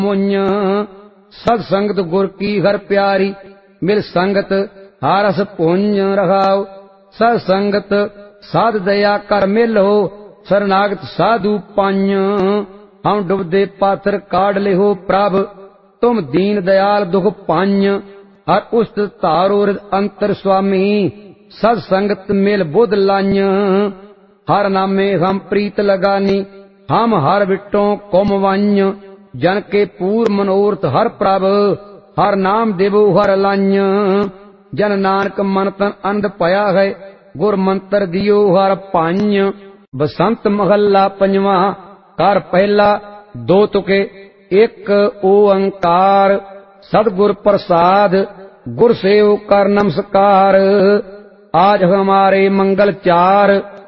मुंज सत संगत गुर की हर प्यारी मिल संगत हारस पुंज रहाओ। सत संगत साध दया कर मिलो शरणागत साधु पंज। हम डुबदे पाथर काढ़ लिहो प्रभ तुम दीन दयाल दुख पंज। हर उस्त तारो अंतर स्वामी सत संगत मिल बुध लांज। हर नामे हम प्रीत लगानी हम हर विटों कुम वंज। जन के पूर मनोरथ हर प्रभ हर नाम देवो हर लांज। जन नानक मन तन आनंद पाया है गुर मंत्र दियो हर पंज। बसंत महला पंजवा कर पहला दो तुके एक ओंकार। सतगुर प्रसाद गुर सेव कर नमस्कार। आज हमारे मंगल चार